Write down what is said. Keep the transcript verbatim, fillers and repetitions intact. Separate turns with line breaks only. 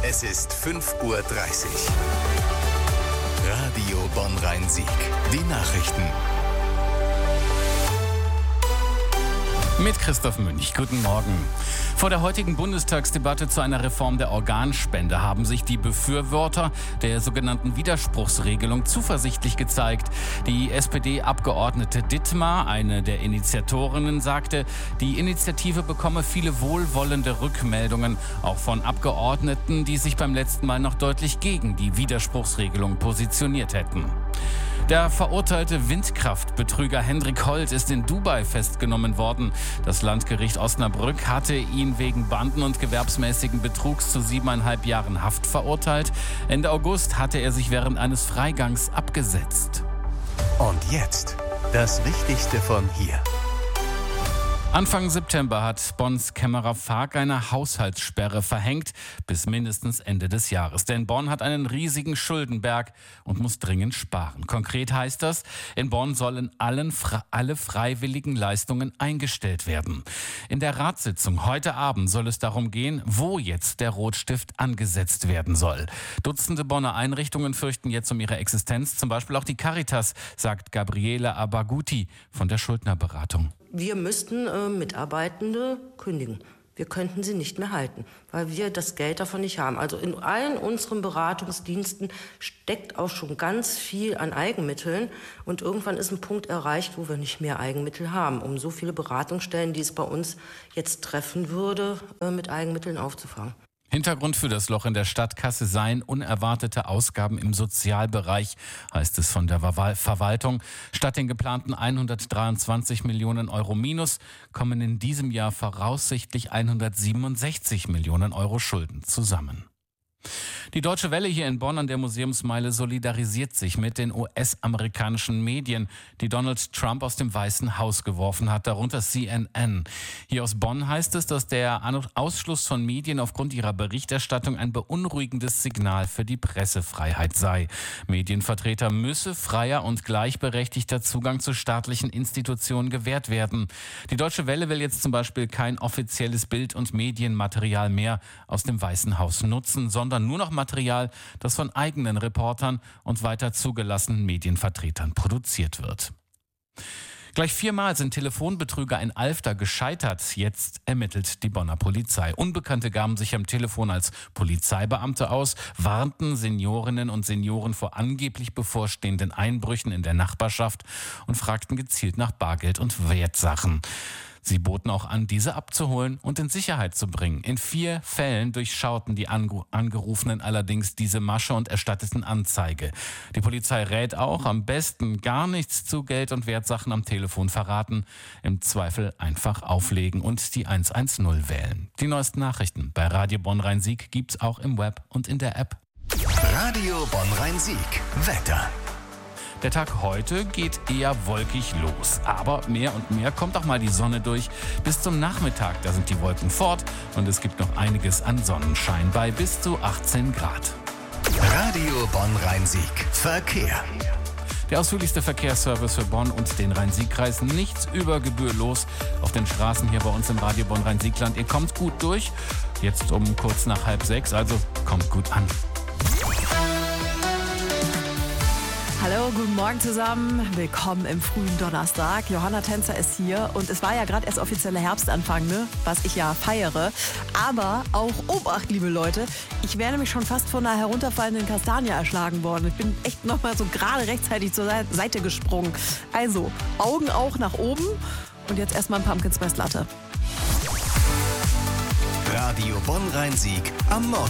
Es ist fünf Uhr dreißig. Radio Bonn-Rhein-Sieg. Die Nachrichten.
Mit Christoph Münch. Guten Morgen. Vor der heutigen Bundestagsdebatte zu einer Reform der Organspende haben sich die Befürworter der sogenannten Widerspruchsregelung zuversichtlich gezeigt. Die S P D-Abgeordnete Dittmar, eine der Initiatorinnen, sagte, die Initiative bekomme viele wohlwollende Rückmeldungen, auch von Abgeordneten, die sich beim letzten Mal noch deutlich gegen die Widerspruchsregelung positioniert hätten. Der verurteilte Windkraftbetrüger Hendrik Holt ist in Dubai festgenommen worden. Das Landgericht Osnabrück hatte ihn wegen Banden- und gewerbsmäßigen Betrugs zu siebeneinhalb Jahren Haft verurteilt. Ende August hatte er sich während eines Freigangs abgesetzt.
Und jetzt das Wichtigste von hier.
Anfang September hat Bonns Kämmerer Pfark eine Haushaltssperre verhängt bis mindestens Ende des Jahres. Denn Bonn hat einen riesigen Schuldenberg und muss dringend sparen. Konkret heißt das, in Bonn sollen allen, alle freiwilligen Leistungen eingestellt werden. In der Ratssitzung heute Abend soll es darum gehen, wo jetzt der Rotstift angesetzt werden soll. Dutzende Bonner Einrichtungen fürchten jetzt um ihre Existenz, zum Beispiel auch die Caritas, sagt Gabriele Abaguti von der Schuldnerberatung.
Wir müssten äh, Mitarbeitende kündigen. Wir könnten sie nicht mehr halten, weil wir das Geld davon nicht haben. Also in allen unseren Beratungsdiensten steckt auch schon ganz viel an Eigenmitteln. Und irgendwann ist ein Punkt erreicht, wo wir nicht mehr Eigenmittel haben, um so viele Beratungsstellen, die es bei uns jetzt treffen würde, äh, mit Eigenmitteln aufzufangen.
Hintergrund für das Loch in der Stadtkasse seien unerwartete Ausgaben im Sozialbereich, heißt es von der Verwaltung. Statt den geplanten hundertdreiundzwanzig Millionen Euro Minus kommen in diesem Jahr voraussichtlich hundertsiebenundsechzig Millionen Euro Schulden zusammen. Die Deutsche Welle hier in Bonn an der Museumsmeile solidarisiert sich mit den U S-amerikanischen Medien, die Donald Trump aus dem Weißen Haus geworfen hat, darunter C N N. Hier aus Bonn heißt es, dass der Ausschluss von Medien aufgrund ihrer Berichterstattung ein beunruhigendes Signal für die Pressefreiheit sei. Medienvertreter müsse freier und gleichberechtigter Zugang zu staatlichen Institutionen gewährt werden. Die Deutsche Welle will jetzt zum Beispiel kein offizielles Bild- und Medienmaterial mehr aus dem Weißen Haus nutzen, sondern nur noch Material, das von eigenen Reportern und weiter zugelassenen Medienvertretern produziert wird. Gleich viermal sind Telefonbetrüger in Alfter gescheitert. Jetzt ermittelt die Bonner Polizei. Unbekannte gaben sich am Telefon als Polizeibeamte aus, warnten Seniorinnen und Senioren vor angeblich bevorstehenden Einbrüchen in der Nachbarschaft und fragten gezielt nach Bargeld und Wertsachen. Sie boten auch an, diese abzuholen und in Sicherheit zu bringen. In vier Fällen durchschauten die Angerufenen allerdings diese Masche und erstatteten Anzeige. Die Polizei rät auch, am besten gar nichts zu Geld und Wertsachen am Telefon verraten. Im Zweifel einfach auflegen und die hundertzehn wählen. Die neuesten Nachrichten bei Radio Bonn-Rhein-Sieg gibt's auch im Web und in der App.
Radio Bonn-Rhein-Sieg. Wetter.
Der Tag heute geht eher wolkig los, aber mehr und mehr kommt auch mal die Sonne durch. Bis zum Nachmittag, da sind die Wolken fort und es gibt noch einiges an Sonnenschein bei bis zu achtzehn Grad.
Radio Bonn-Rhein-Sieg. Verkehr.
Der ausführlichste Verkehrsservice für Bonn und den Rhein-Sieg-Kreis. Nichts über Gebühr los auf den Straßen hier bei uns im Radio Bonn-Rhein-Siegland. Ihr kommt gut durch, jetzt um kurz nach halb sechs, also kommt gut an.
Hallo, guten Morgen zusammen. Willkommen im frühen Donnerstag. Johanna Tänzer ist hier und es war ja gerade erst offizieller Herbstanfang, ne? Was ich ja feiere. Aber auch Obacht, liebe Leute, ich wäre nämlich schon fast von einer herunterfallenden Kastanie erschlagen worden. Ich bin echt noch mal so gerade rechtzeitig zur Seite gesprungen. Also, Augen auch nach oben und jetzt erstmal ein Pumpkin Spice Latte.
Radio Bonn-Rhein-Sieg am Morgen.